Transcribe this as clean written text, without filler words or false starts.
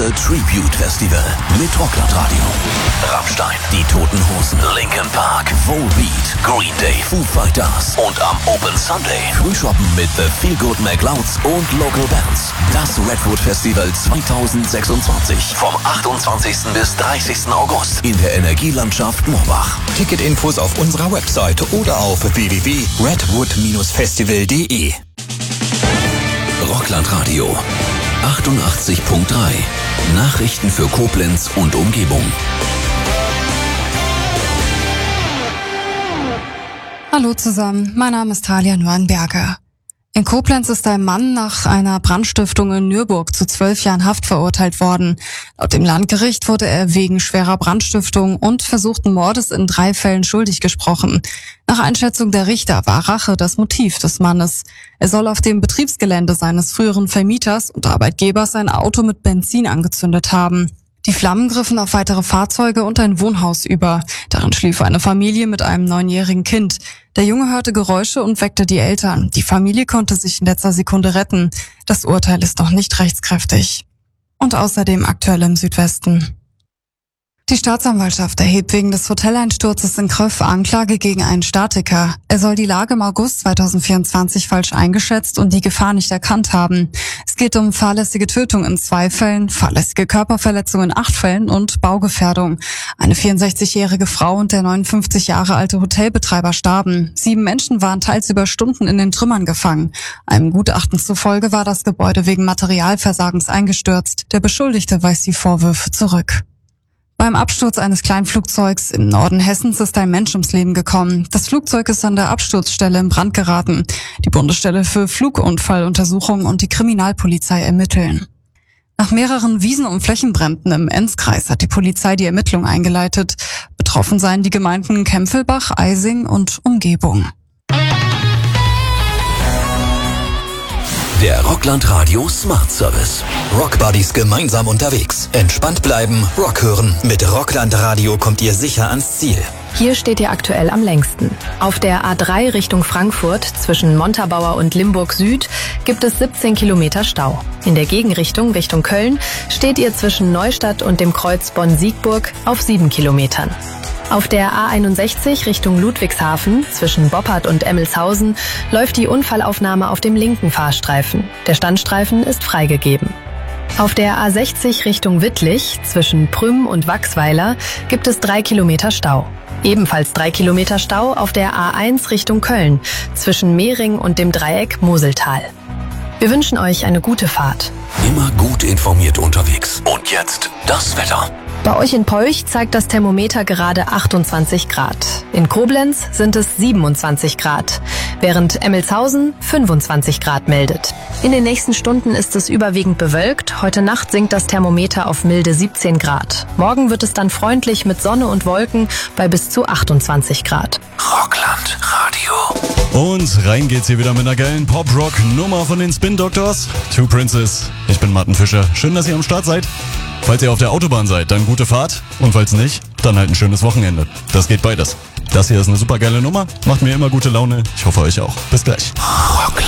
große Tribute Festival mit Rocklandradio. Rammstein, Die Toten Hosen, Linkin Park, Volbeat, Green Day, Foo Fighters und am Open Sunday Frühshoppen mit The Feel Good McLeods und Local Bands. Das Redwood Festival 2026 vom 28. bis 30. August in der Energielandschaft Moorbach. Ticketinfos auf unserer Website oder auf www.redwood-festival.de. Rocklandradio 88.3. Nachrichten für Koblenz und Umgebung. Hallo zusammen, mein Name ist Talia Neuenberger. In Koblenz ist ein Mann nach einer Brandstiftung in Nürburg zu 12 Jahren Haft verurteilt worden. Laut dem Landgericht wurde er wegen schwerer Brandstiftung und versuchten Mordes in 3 Fällen schuldig gesprochen. Nach Einschätzung der Richter war Rache das Motiv des Mannes. Er soll auf dem Betriebsgelände seines früheren Vermieters und Arbeitgebers ein Auto mit Benzin angezündet haben. Die Flammen griffen auf weitere Fahrzeuge und ein Wohnhaus über. Darin schlief eine Familie mit einem 9-jährigen Kind. Der Junge hörte Geräusche und weckte die Eltern. Die Familie konnte sich in letzter Sekunde retten. Das Urteil ist noch nicht rechtskräftig. Und außerdem aktuell im Südwesten. Die Staatsanwaltschaft erhebt wegen des Hoteleinsturzes in Kröff Anklage gegen einen Statiker. Er soll die Lage im August 2024 falsch eingeschätzt und die Gefahr nicht erkannt haben. Es geht um fahrlässige Tötung in 2 Fällen, fahrlässige Körperverletzung in 8 Fällen und Baugefährdung. Eine 64-jährige Frau und der 59 Jahre alte Hotelbetreiber starben. 7 Menschen waren teils über Stunden in den Trümmern gefangen. Einem Gutachten zufolge war das Gebäude wegen Materialversagens eingestürzt. Der Beschuldigte weist die Vorwürfe zurück. Beim Absturz eines Kleinflugzeugs im Norden Hessens ist ein Mensch ums Leben gekommen. Das Flugzeug ist an der Absturzstelle in Brand geraten. Die Bundesstelle für Flugunfalluntersuchung und die Kriminalpolizei ermitteln. Nach mehreren Wiesen- und Flächenbränden im Enzkreis hat die Polizei die Ermittlung eingeleitet. Betroffen seien die Gemeinden Kempfelbach, Eising und Umgebung. Der Rocklandradio Smart Service. Rockbuddies gemeinsam unterwegs. Entspannt bleiben, Rock hören. Mit Rocklandradio kommt ihr sicher ans Ziel. Hier steht ihr aktuell am längsten. Auf der A3 Richtung Frankfurt zwischen Montabaur und Limburg Süd gibt es 17 Kilometer Stau. In der Gegenrichtung Richtung Köln steht ihr zwischen Neustadt und dem Kreuz Bonn-Siegburg auf 7 Kilometern. Auf der A61 Richtung Ludwigshafen zwischen Boppard und Emmelshausen läuft die Unfallaufnahme auf dem linken Fahrstreifen. Der Standstreifen ist freigegeben. Auf der A60 Richtung Wittlich zwischen Prüm und Wachsweiler gibt es 3 Kilometer Stau. Ebenfalls 3 Kilometer Stau auf der A1 Richtung Köln zwischen Mehring und dem Dreieck Moseltal. Wir wünschen euch eine gute Fahrt. Immer gut informiert unterwegs. Und jetzt das Wetter. Bei euch in Peuch zeigt das Thermometer gerade 28 Grad. In Koblenz sind es 27 Grad, während Emmelshausen 25 Grad meldet. In den nächsten Stunden ist es überwiegend bewölkt. Heute Nacht sinkt das Thermometer auf milde 17 Grad. Morgen wird es dann freundlich mit Sonne und Wolken bei bis zu 28 Grad. Rocklandradio. Und rein geht's hier wieder mit einer geilen Pop-Rock-Nummer von den Spin Doctors. Two Princes. Ich bin Martin Fischer. Schön, dass ihr am Start seid. Falls ihr auf der Autobahn seid, dann gute Fahrt. Und falls nicht, dann halt ein schönes Wochenende. Das geht beides. Das hier ist eine super geile Nummer. Macht mir immer gute Laune. Ich hoffe euch auch. Bis gleich.